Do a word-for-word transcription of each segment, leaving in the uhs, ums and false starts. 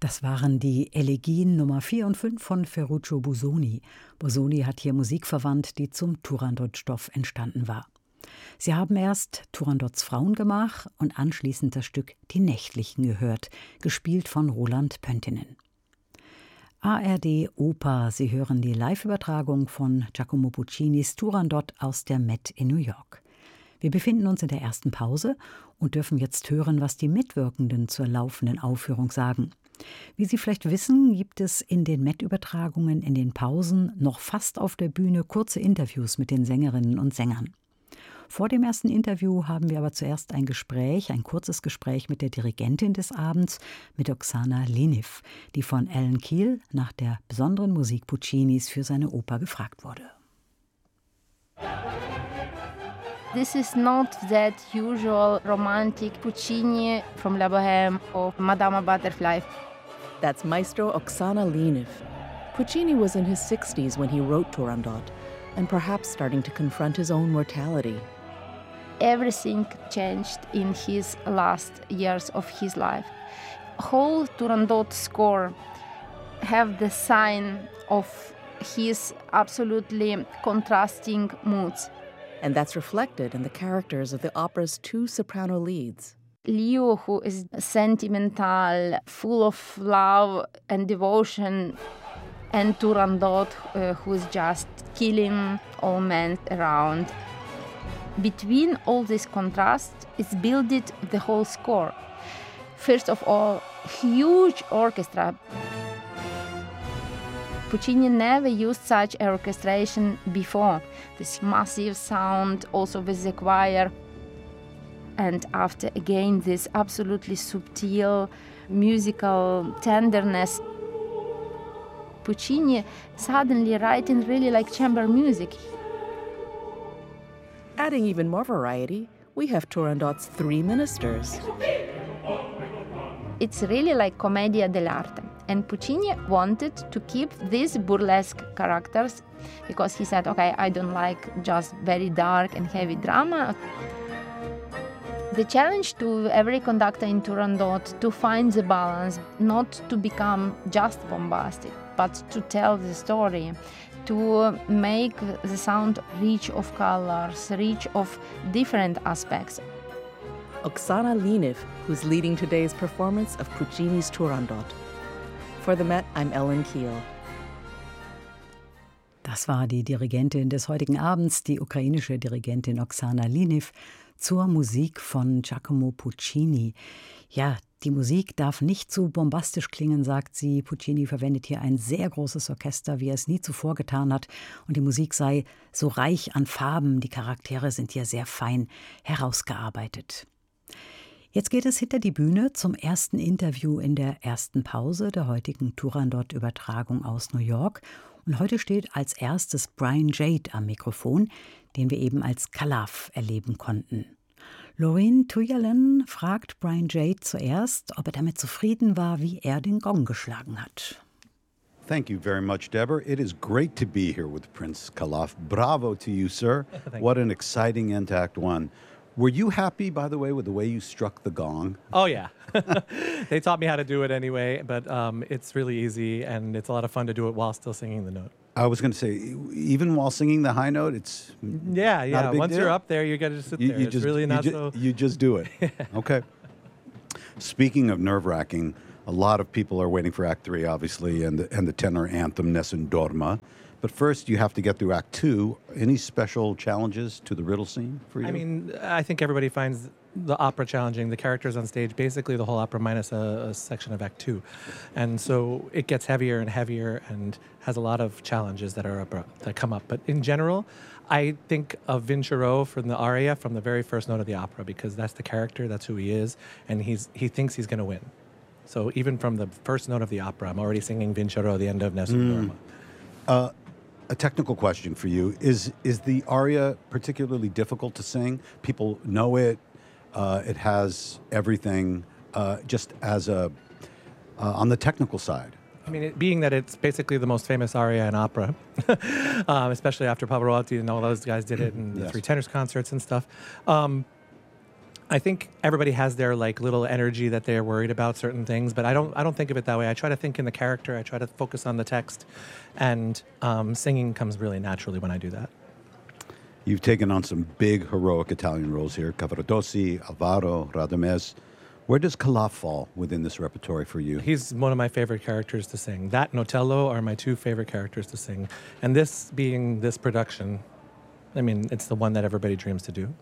Das waren die Elegien Nummer vier und fünf von Ferruccio Busoni. Busoni hat hier Musik verwandt, die zum Turandot-Stoff entstanden war. Sie haben erst Turandots Frauengemach und anschließend das Stück Die Nächtlichen gehört, gespielt von Roland Pöntinen. A R D Oper, Sie hören die Live-Übertragung von Giacomo Puccinis Turandot aus der Met in New York. Wir befinden uns in der ersten Pause und dürfen jetzt hören, was die Mitwirkenden zur laufenden Aufführung sagen. Wie Sie vielleicht wissen, gibt es in den Met-Übertragungen in den Pausen noch fast auf der Bühne kurze Interviews mit den Sängerinnen und Sängern. Vor dem ersten Interview haben wir aber zuerst ein Gespräch, ein kurzes Gespräch mit der Dirigentin des Abends, mit Oksana Liniv, die von Alan Keel nach der besonderen Musik Puccinis für seine Oper gefragt wurde. This is not that usual romantic Puccini from La Bohème or Madama Butterfly. That's Maestro Oksana Liniv. Puccini was in his sixties when he wrote Turandot, and perhaps starting to confront his own mortality. Everything changed in his last years of his life. Whole Turandot score have the sign of his absolutely contrasting moods. And that's reflected in the characters of the opera's two soprano leads. Leo, who is sentimental, full of love and devotion, and Turandot, uh, who is just killing all men around. Between all this contrast is built the whole score. First of all, huge orchestra. Puccini never used such orchestration before. This massive sound, also with the choir. And after, again, this absolutely subtle musical tenderness. Puccini suddenly writing really like chamber music. Adding even more variety, we have Turandot's three ministers. It's really like commedia dell'arte. And Puccini wanted to keep these burlesque characters because he said, okay, I don't like just very dark and heavy drama. The challenge to every conductor in Turandot to find the balance, not to become just bombastic, but to tell the story, to make the sound rich of colors, rich of different aspects. Oksana Liniv, who's leading today's performance of Puccini's Turandot. For the Met, I'm Ellen Keel. Das war die Dirigentin des heutigen Abends, die ukrainische Dirigentin Oksana Liniv, zur Musik von Giacomo Puccini. Ja, die Musik darf nicht zu bombastisch klingen, sagt sie. Puccini verwendet hier ein sehr großes Orchester, wie er es nie zuvor getan hat. Und die Musik sei so reich an Farben. Die Charaktere sind hier sehr fein herausgearbeitet. Jetzt geht es hinter die Bühne zum ersten Interview in der ersten Pause der heutigen Turandot-Übertragung aus New York. Und heute steht als erstes Brian Jade am Mikrofon, den wir eben als Calaf erleben konnten. Loreen Tuyalen fragt Brian Jade zuerst, ob er damit zufrieden war, wie er den Gong geschlagen hat. Thank you very much, Deborah. It is great to be here with Prince Calaf. Bravo to you, sir. What an exciting end to Act One. Were you happy, by the way, with the way you struck the gong? Oh, yeah. They taught me how to do it anyway, but um, it's really easy, and it's a lot of fun to do it while still singing the note. I was going to say, even while singing the high note, it's yeah, yeah. not a big Once deal? you're up there, you got to sit You, there. you It's just, really you not ju- so. You just do it. Okay. Speaking of nerve-wracking, a lot of people are waiting for Act Three, obviously, and the, and the tenor anthem Nessun Dorma. But first, you have to get through Act Two. Any special challenges to the riddle scene for you? I mean, I think everybody finds the opera challenging. The characters on stage, basically the whole opera minus a, a section of Act Two, and so it gets heavier and heavier and has a lot of challenges that are up, that come up. But in general, I think of Vincero from the aria from the very first note of the opera because that's the character, that's who he is, and he's he thinks he's going to win. So even from the first note of the opera, I'm already singing Vincero at the end of Nessun Mm. Dorma. Uh, a technical question for you. Is is the aria particularly difficult to sing? People know it. Uh, it has everything. Uh, just as a uh, on the technical side. I mean, it, being that it's basically the most famous aria in opera, um, especially after Pavarotti and all those guys did it, and the Yes. Three Tenors concerts and stuff. Um, I think everybody has their like little energy that they're worried about certain things, but I don't. I don't think of it that way. I try to think in the character. I try to focus on the text, and um, singing comes really naturally when I do that. You've taken on some big heroic Italian roles here: Cavaradossi, Alvaro, Radames. Where does Calaf fall within this repertory for you? He's one of my favorite characters to sing. That and Otello are my two favorite characters to sing, and this being this production, I mean, it's the one that everybody dreams to do.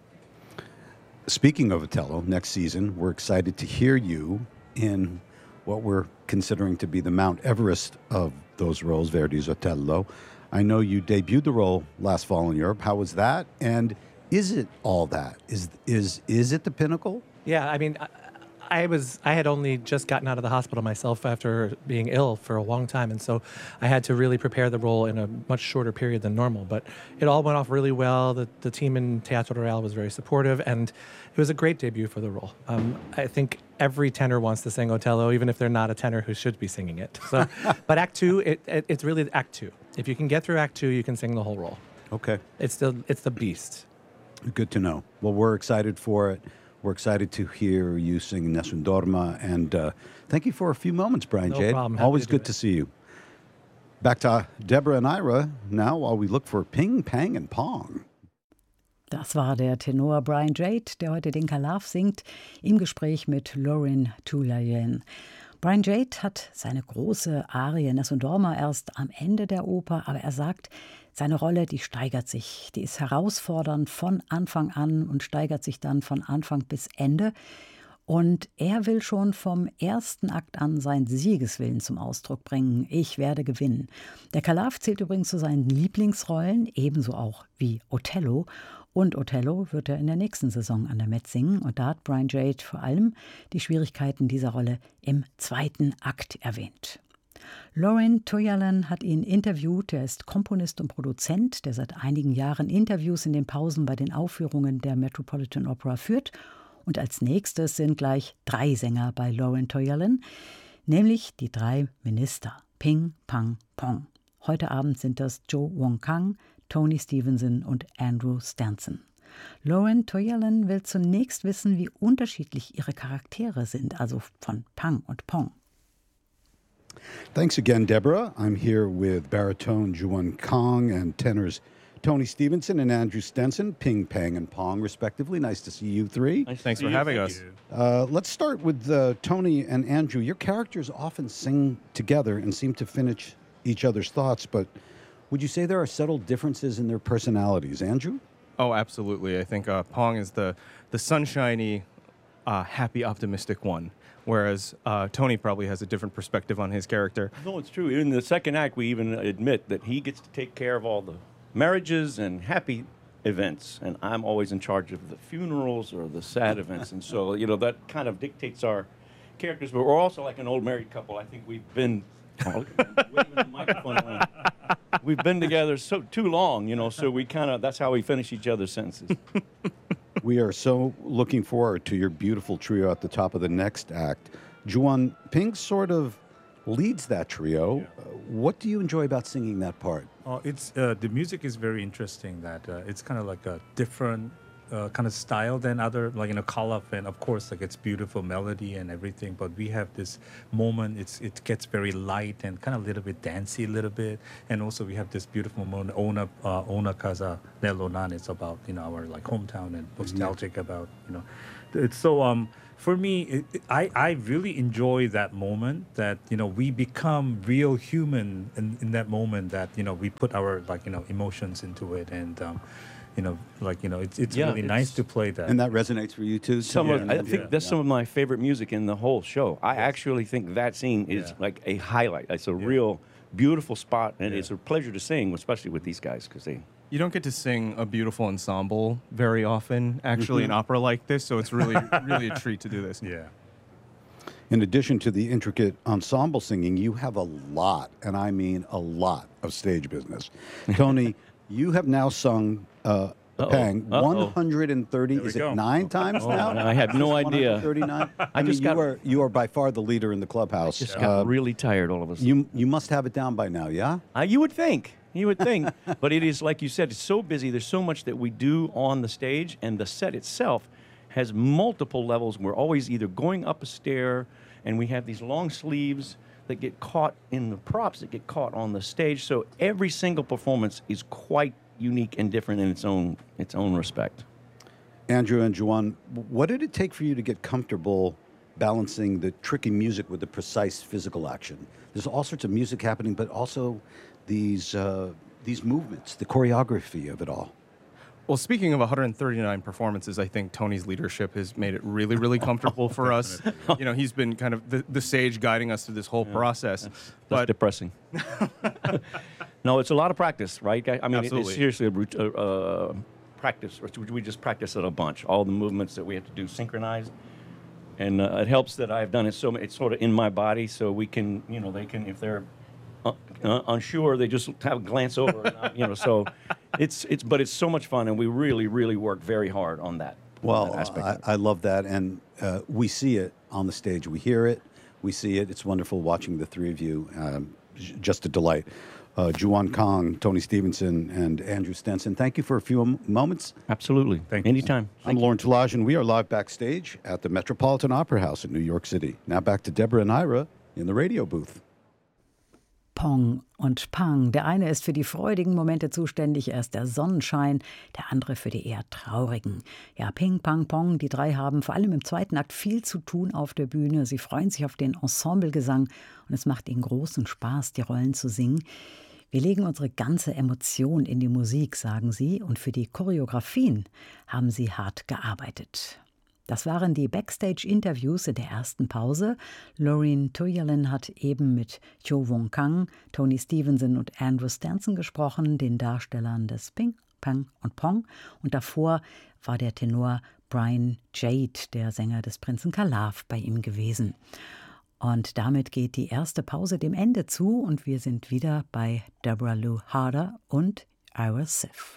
Speaking of Otello, next season, we're excited to hear you in what we're considering to be the Mount Everest of those roles, Verdi's Otello. I know you debuted the role last fall in Europe. How was that? And is it all that? Is is is it the pinnacle? Yeah, I mean, I, I was I had only just gotten out of the hospital myself after being ill for a long time, and so I had to really prepare the role in a much shorter period than normal. But it all went off really well. The the team in Teatro Real was very supportive, and it was a great debut for the role. Um, I think every tenor wants to sing Otello, even if they're not a tenor who should be singing it. So, but Act Two, it, it, it's really Act Two. If you can get through Act Two, you can sing the whole role. Okay, it's the it's the beast. Good to know. Well, we're excited for it. We're excited to hear you sing Nessun Dorma, and uh, thank you for a few moments, Brian no Jade. Problem. Happy Always to do good it. to see you. Back to Deborah and Ira now, while we look for Ping, Pang and Pong. Das war der Tenor Brian Jade, der heute den Calaf singt, im Gespräch mit Lauren Tulayen. Brian Jade hat seine große Arie Nessun Dorma erst am Ende der Oper, aber er sagt, seine Rolle, die steigert sich, die ist herausfordernd von Anfang an und steigert sich dann von Anfang bis Ende. Und er will schon vom ersten Akt an seinen Siegeswillen zum Ausdruck bringen. Ich werde gewinnen. Der Calaf zählt übrigens zu seinen Lieblingsrollen, ebenso auch wie Otello. Und Otello wird er in der nächsten Saison an der Met singen. Und da hat Brian Jade vor allem die Schwierigkeiten dieser Rolle im zweiten Akt erwähnt. Lauren Tulayen hat ihn interviewt. Er ist Komponist und Produzent, der seit einigen Jahren Interviews in den Pausen bei den Aufführungen der Metropolitan Opera führt. Und als nächstes sind gleich drei Sänger bei Lauren Tulayen, nämlich die drei Minister, Ping, Pang, Pong. Heute Abend sind das Joe Wong Kang, Tony Stevenson und Andrew Stanson. Lauren Tulayen will zunächst wissen, wie unterschiedlich ihre Charaktere sind, also von Pang und Pong. Thanks again, Deborah. I'm here with baritone Juan Kang and tenors Tony Stevenson and Andrew Stenson, Ping, Pang, and Pong, respectively. Nice to see you three. Nice Thanks for having us. Uh, let's start with uh, Tony and Andrew. Your characters often sing together and seem to finish each other's thoughts, but would you say there are subtle differences in their personalities? Andrew? Oh, absolutely. I think uh, Pong is the, the sunshiny, uh, happy, optimistic one. Whereas uh, Tony probably has a different perspective on his character. No, it's true. In the second act, we even admit that he gets to take care of all the marriages and happy events, and I'm always in charge of the funerals or the sad events. And so, you know, that kind of dictates our characters. But we're also like an old married couple. I think we've been oh, waving the microphone around. We've been together so too long, you know, so we kind of, that's how we finish each other's sentences. We are so looking forward to your beautiful trio at the top of the next act. Juan, Ping sort of leads that trio. Yeah. Uh, what do you enjoy about singing that part? Oh, it's uh, the music is very interesting. That uh, it's kind of like a different uh, kind of style than other, like you know, Calaf, and of course, like it's beautiful melody and everything. But we have this moment. It's it gets very light and kind of a little bit dancey, a little bit. And also we have this beautiful moment, Ona uh, Ona Casa Nelonan. It's about you know our like hometown and nostalgic yeah. about you know. It's so um. For me, it, it, I, I really enjoy that moment that, you know, we become real human in, in that moment that, you know, we put our, like, you know, emotions into it. And, um, you know, like, you know, it's it's yeah, really it's, nice to play that. And that resonates for you, too? Some yeah. of, I think yeah. that's yeah. some of my favorite music in the whole show. I yes. actually think that scene is yeah. like a highlight. It's a yeah. real beautiful spot, and yeah. it's a pleasure to sing, especially with these guys, because they... You don't get to sing a beautiful ensemble very often, actually, in opera like this, so it's really, really a treat to do this. Yeah. In addition to the intricate ensemble singing, you have a lot, and I mean a lot, of stage business. Tony, you have now sung uh, Pang Uh-oh. one hundred thirty, is go. it nine times oh, now? I had no idea. one hundred thirty-nine? I, I mean, just you, got, are, you are by far the leader in the clubhouse. I just got uh, really tired all of a sudden. You, you must have it down by now, yeah? Uh, you would think. You would think. But it is, like you said, it's so busy. There's so much that we do on the stage, and the set itself has multiple levels. We're always either going up a stair, and we have these long sleeves that get caught in the props, that get caught on the stage. So every single performance is quite unique and different in its own its own respect. Andrew and Juan, what did it take for you to get comfortable balancing the tricky music with the precise physical action? There's all sorts of music happening, but also these uh, these movements, the choreography of it all. Well, speaking of one hundred thirty-nine performances, I think Tony's leadership has made it really, really comfortable for us. You know, he's been kind of the, the sage guiding us through this whole yeah, process. That's, that's but depressing. No, it's a lot of practice, right? I mean, Absolutely. it's seriously a uh, uh, practice. We just practice it a bunch. All the movements that we have to do synchronized. And uh, it helps that I've done it so it's sort of in my body, so we can, you know, they can, if they're uh, uh, unsure, they just have a glance over, and, uh, you know, so it's, it's, but it's so much fun, and we really, really work very hard on that. Well, on that aspect I, I love that, and uh, we see it on the stage. We hear it, we see it. It's wonderful watching the three of you. Um, j- just a delight. Uh, Juan Kang, Tony Stevenson, and Andrew Stenson, thank you for a few m- moments. Absolutely. Thank you. Anytime. I'm Thank Lauren Talage, and we are live backstage at the Metropolitan Opera House in New York City. Now back to Deborah and Ira in the radio booth. Pong und Pang. Der eine ist für die freudigen Momente zuständig, er ist der Sonnenschein, der andere für die eher traurigen. Ja, Ping, Pang, Pong, die drei haben vor allem im zweiten Akt viel zu tun auf der Bühne. Sie freuen sich auf den Ensemblegesang und es macht ihnen großen Spaß, die Rollen zu singen. Wir legen unsere ganze Emotion in die Musik, sagen sie, und für die Choreografien haben sie hart gearbeitet. Das waren die Backstage-Interviews in der ersten Pause. Loreen Tuyalin hat eben mit Cho Wong Kang, Tony Stevenson und Andrew Stenson gesprochen, den Darstellern des Ping, Pang und Pong. Und davor war der Tenor Brian Jade, der Sänger des Prinzen Kalav, bei ihm gewesen. Und damit geht die erste Pause dem Ende zu und wir sind wieder bei Deborah Lou Harder und Ira Sif.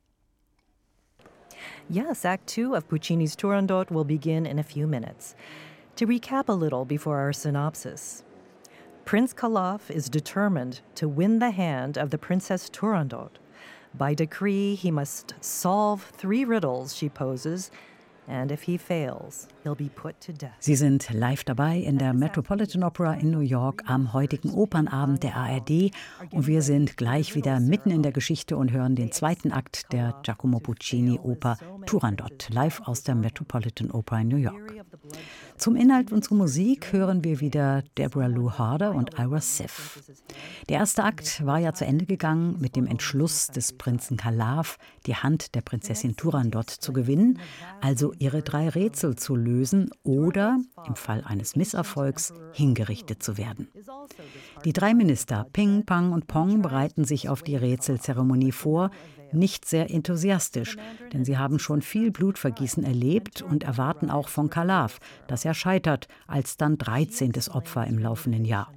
Yes, Act Two of Puccini's Turandot will begin in a few minutes. To recap a little before our synopsis, Prince Kalav is determined to win the hand of the Princess Turandot. By decree, he must solve three riddles she poses, and if he fails, he'll be put to death. Sie sind live dabei in der Metropolitan Opera in New York am heutigen Opernabend der A R D und wir sind gleich wieder mitten in der Geschichte und hören den zweiten Akt der Giacomo Puccini Oper Turandot live aus der Metropolitan Opera in New York. Zum Inhalt und zur Musik hören wir wieder Deborah Lou Harder und Ira Sif. Der erste Akt war ja zu Ende gegangen mit dem Entschluss des Prinzen Kalav, die Hand der Prinzessin Turandot zu gewinnen, also ihre drei Rätsel zu lösen oder, im Fall eines Misserfolgs, hingerichtet zu werden. Die drei Minister, Ping, Pang und Pong, bereiten sich auf die Rätselzeremonie vor, nicht sehr enthusiastisch, denn sie haben schon viel Blutvergießen erlebt und erwarten auch von Kalav, dass er scheitert, als dann dreizehntes Opfer im laufenden Jahr.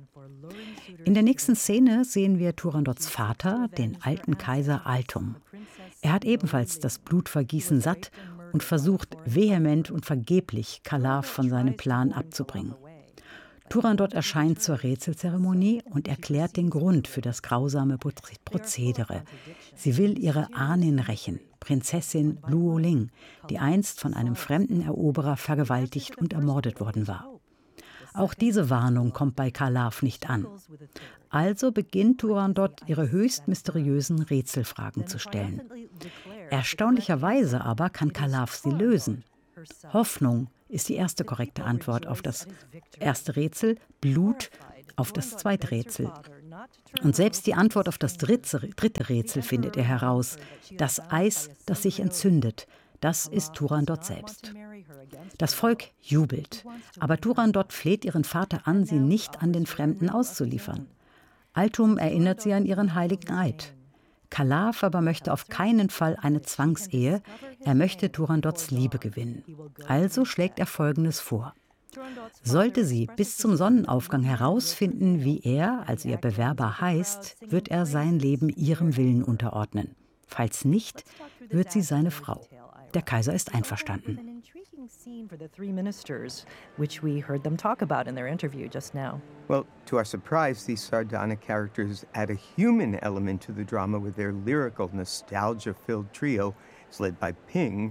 In der nächsten Szene sehen wir Turandots Vater, den alten Kaiser Altum. Er hat ebenfalls das Blutvergießen satt und versucht vehement und vergeblich, Kalav von seinem Plan abzubringen. Turandot erscheint zur Rätselzeremonie und erklärt den Grund für das grausame Prozedere. Sie will ihre Ahnin rächen, Prinzessin Luo Ling, die einst von einem fremden Eroberer vergewaltigt und ermordet worden war. Auch diese Warnung kommt bei Kalav nicht an. Also beginnt Turandot, ihre höchst mysteriösen Rätselfragen zu stellen. Erstaunlicherweise aber kann Kalav sie lösen. Hoffnung ist die erste korrekte Antwort auf das erste Rätsel, Blut auf das zweite Rätsel. Und selbst die Antwort auf das dritte, dritte Rätsel findet er heraus. Das Eis, das sich entzündet, das ist Turandot selbst. Das Volk jubelt, aber Turandot fleht ihren Vater an, sie nicht an den Fremden auszuliefern. Altum erinnert sie an ihren heiligen Eid. Kalav aber möchte auf keinen Fall eine Zwangsehe, er möchte Turandots Liebe gewinnen. Also schlägt er Folgendes vor. Sollte sie bis zum Sonnenaufgang herausfinden, wie er, also ihr Bewerber, heißt, wird er sein Leben ihrem Willen unterordnen. Falls nicht, wird sie seine Frau. Der Kaiser ist einverstanden. Scene for the three ministers, which we heard them talk about in their interview just now. Well, to our surprise, these sardonic characters add a human element to the drama with their lyrical, nostalgia-filled trio, It's led by Ping.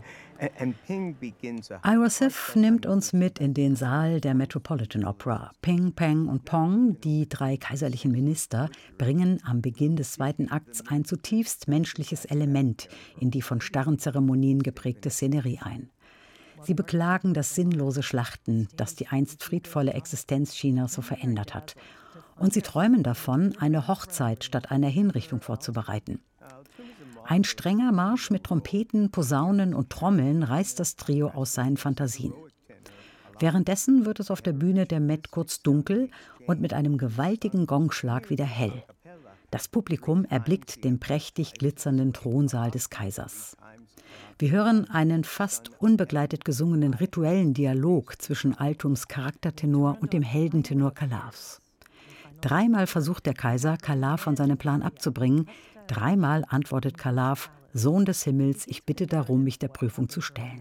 Ira Sif nimmt uns mit in den Saal der Metropolitan Opera. Ping, Peng und Pong, die drei kaiserlichen Minister, bringen am Beginn des zweiten Akts ein zutiefst menschliches Element in die von starren Zeremonien geprägte Szenerie ein. Sie beklagen das sinnlose Schlachten, das die einst friedvolle Existenz Chinas so verändert hat. Und sie träumen davon, eine Hochzeit statt einer Hinrichtung vorzubereiten. Ein strenger Marsch mit Trompeten, Posaunen und Trommeln reißt das Trio aus seinen Fantasien. Währenddessen wird es auf der Bühne der Met kurz dunkel und mit einem gewaltigen Gongschlag wieder hell. Das Publikum erblickt den prächtig glitzernden Thronsaal des Kaisers. Wir hören einen fast unbegleitet gesungenen rituellen Dialog zwischen Altums Charaktertenor und dem Heldentenor Calavs. Dreimal versucht der Kaiser, Calav von seinem Plan abzubringen. Dreimal antwortet Calav: Sohn des Himmels, ich bitte darum, mich der Prüfung zu stellen.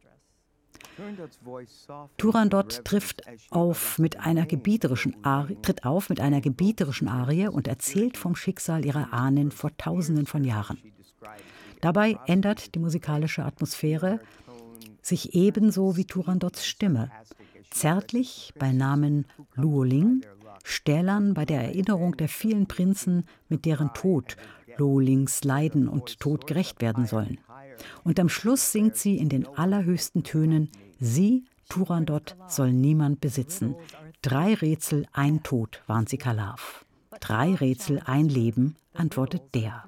Turandot trifft auf mit einer gebieterischen Arie, tritt auf mit einer gebieterischen Arie und erzählt vom Schicksal ihrer Ahnen vor Tausenden von Jahren. Dabei ändert die musikalische Atmosphäre sich ebenso wie Turandots Stimme. Zärtlich bei Namen Luoling, stählern bei der Erinnerung der vielen Prinzen, mit deren Tod Luolings Leiden und Tod gerecht werden sollen. Und am Schluss singt sie in den allerhöchsten Tönen: Sie, Turandot, soll niemand besitzen. Drei Rätsel, ein Tod, warnt sie Calav. Drei Rätsel, ein Leben, antwortet der.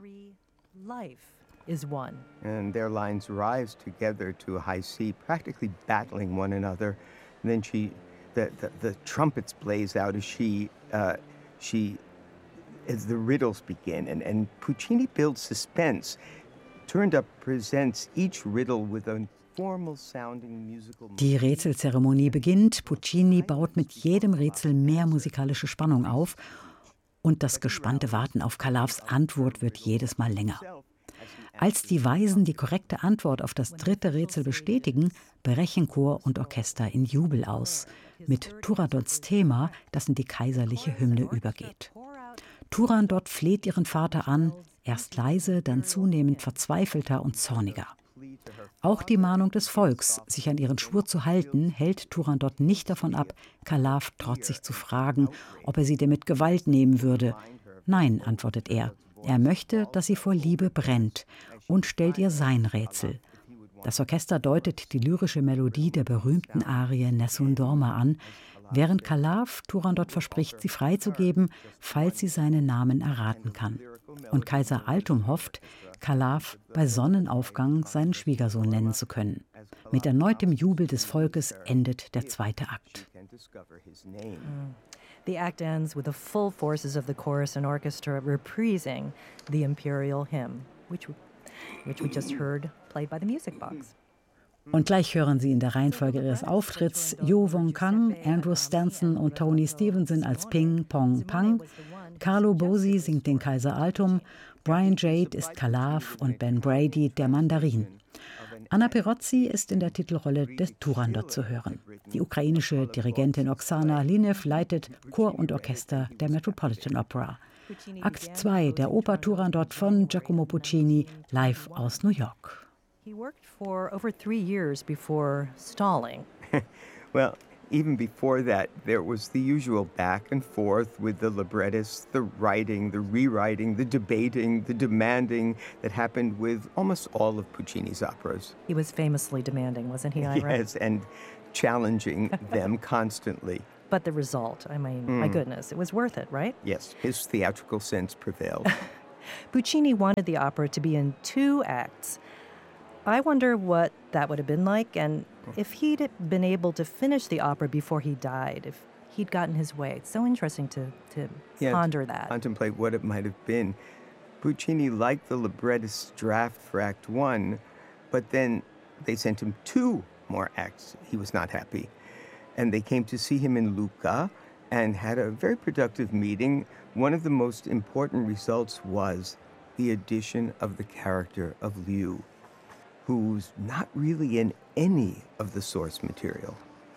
And their lines rise together to a high C, practically battling one another. And then she, the, the, the trumpets blaze out as she, uh, she, as the riddles begin. And, and Puccini builds suspense. Turandot presents each riddle with a Die Rätselzeremonie beginnt. Puccini baut mit jedem Rätsel mehr musikalische Spannung auf. Und das gespannte Warten auf Calavs Antwort wird jedes Mal länger. Als die Weisen die korrekte Antwort auf das dritte Rätsel bestätigen, brechen Chor und Orchester in Jubel aus. Mit Turandots Thema, das in die kaiserliche Hymne übergeht. Turandot fleht ihren Vater an, erst leise, dann zunehmend verzweifelter und zorniger. Auch die Mahnung des Volks, sich an ihren Schwur zu halten, hält Turandot nicht davon ab, Calav trotzig zu fragen, ob er sie denn mit Gewalt nehmen würde. Nein, antwortet er. Er möchte, dass sie vor Liebe brennt und stellt ihr sein Rätsel. Das Orchester deutet die lyrische Melodie der berühmten Arie Nessun Dorma an, während Calav Turandot verspricht, sie freizugeben, falls sie seinen Namen erraten kann. Und Kaiser Altum hofft, Calav bei Sonnenaufgang seinen Schwiegersohn nennen zu können. Mit erneutem Jubel des Volkes endet der zweite Akt. The act ends with the full forces of the chorus and orchestra reprising the imperial hymn, which we, which we just heard played by the music box. Und gleich hören Sie in der Reihenfolge ihres Auftritts Yo Wong Kang, Andrew Stanton und Tony Stevenson als Ping, Pong, Pang. Carlo Bosi singt den Kaiser Altum, Brian Jade ist Calav und Ben Brady der Mandarin. Anna Perozzi ist in der Titelrolle des Turandot zu hören. Die ukrainische Dirigentin Oksana Linev leitet Chor und Orchester der Metropolitan Opera. Akt zwei der Oper Turandot von Giacomo Puccini, live aus New York. He worked for over three years before stalling. Well, even before that, there was the usual back and forth with the librettists, the writing, the rewriting, the debating, the demanding that happened with almost all of Puccini's operas. He was famously demanding, wasn't he, Ira? Yes, and challenging them constantly. But the result, I mean, mm. my goodness, it was worth it, right? Yes, his theatrical sense prevailed. Puccini wanted the opera to be in two acts. I wonder what that would have been like, and if he'd been able to finish the opera before he died, if he'd gotten his way. It's so interesting to, to yeah, ponder to that. Contemplate what it might have been. Puccini liked the librettist's draft for Act One, but then they sent him two more acts. He was not happy. And they came to see him in Lucca and had a very productive meeting. One of the most important results was the addition of the character of Liu, who's not really in any of the source material.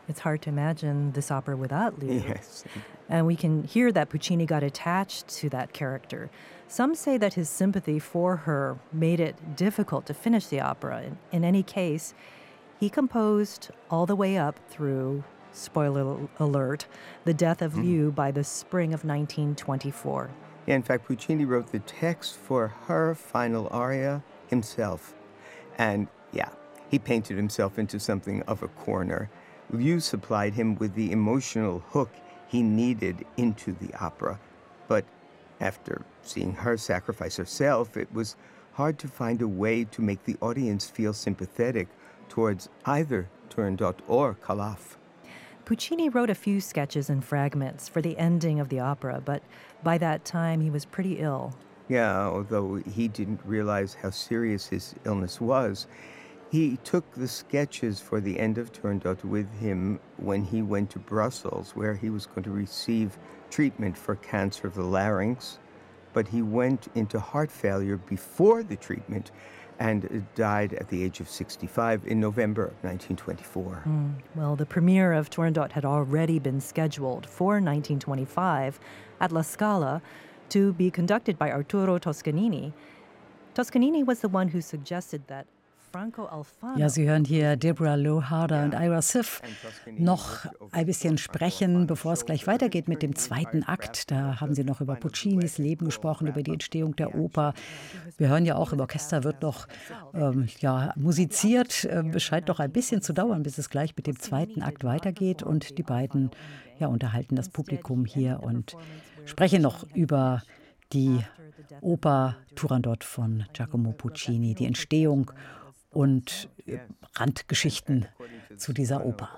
It's hard to imagine this opera without Leo. Yes. And we can hear that Puccini got attached to that character. Some say that his sympathy for her made it difficult to finish the opera. In, in any case, he composed all the way up through, spoiler alert, the death of Mm-hmm. Liu by the spring of nineteen twenty-four. Yeah, in fact, Puccini wrote the text for her final aria himself. And yeah, he painted himself into something of a corner. Liu supplied him with the emotional hook he needed into the opera. But after seeing her sacrifice herself, it was hard to find a way to make the audience feel sympathetic towards either Turandot or Calaf. Puccini wrote a few sketches and fragments for the ending of the opera, but by that time he was pretty ill. Yeah, although he didn't realize how serious his illness was. He took the sketches for the end of Turandot with him when he went to Brussels, where he was going to receive treatment for cancer of the larynx. But he went into heart failure before the treatment and died at the age of sixty-five in November of nineteen twenty-four. Mm, well, the premiere of Turandot had already been scheduled for nineteen twenty-five at La Scala to be conducted by Arturo Toscanini. Toscanini was the one who suggested that Franco Alfano... Ja, Sie hören hier Deborah Loharder und Ira Sif noch ein bisschen sprechen, bevor es gleich weitergeht mit dem zweiten Akt. Da haben Sie noch über Puccinis Leben gesprochen, über die Entstehung der Oper. Wir hören ja auch, im Orchester wird noch ähm, ja, musiziert. Es scheint doch ein bisschen zu dauern, bis es gleich mit dem zweiten Akt weitergeht. Und die beiden ja, unterhalten das Publikum hier und sprechen noch über die Oper Turandot von Giacomo Puccini, die Entstehung und Randgeschichten zu dieser Oper.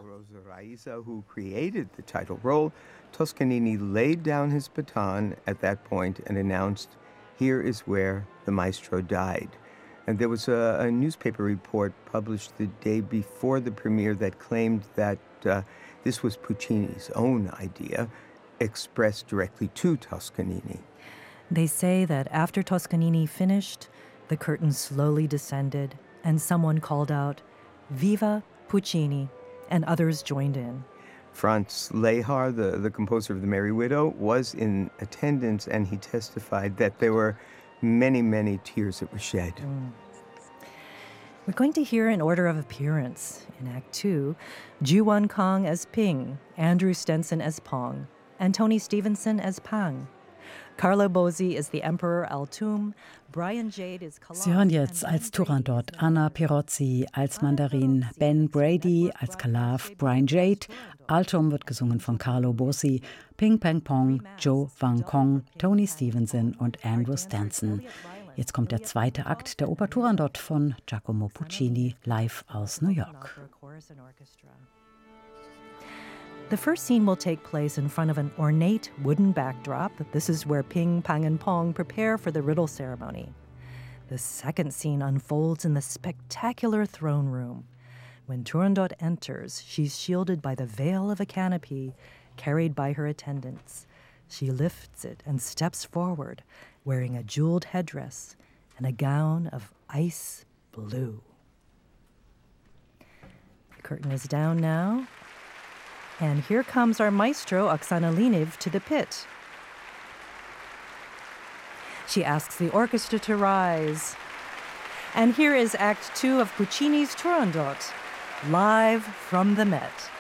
Who created the title role, Toscanini laid down his baton at that point and announced, "Here is where the maestro died." And there was a, a newspaper report published the day before the premiere that claimed that uh, this was Puccini's own idea, expressed directly to Toscanini. They say that after Toscanini finished, the curtain slowly descended and someone called out, "Viva Puccini," and others joined in. Franz Lehar, the, the composer of The Merry Widow, was in attendance, and he testified that there were many, many tears that were shed. Mm. We're going to hear in order of appearance. In Act Two, Ju-Won Kang as Ping, Andrew Stenson as Pong, and Tony Stevenson as Pang. Carlo Bosi is the Emperor Altum, Brian Jade is Calaf. Sie hören jetzt als Turandot Anna Pirozzi, als Mandarin Ben Brady, als Calaf Brian Jade. Altum wird gesungen von Carlo Bosi, Ping Pang Pong, Joe Wang Kong, Tony Stevenson und Andrew Stanson. Jetzt kommt der zweite Akt der Oper Turandot von Giacomo Puccini live aus New York. The first scene will take place in front of an ornate wooden backdrop. This is where Ping, Pang, and Pong prepare for the riddle ceremony. The second scene unfolds in the spectacular throne room. When Turandot enters, she's shielded by the veil of a canopy carried by her attendants. She lifts it and steps forward, wearing a jeweled headdress and a gown of ice blue. The curtain is down now. And here comes our maestro, Oksana Liniv, to the pit. She asks the orchestra to rise. And here is Act Two of Puccini's Turandot, live from the Met.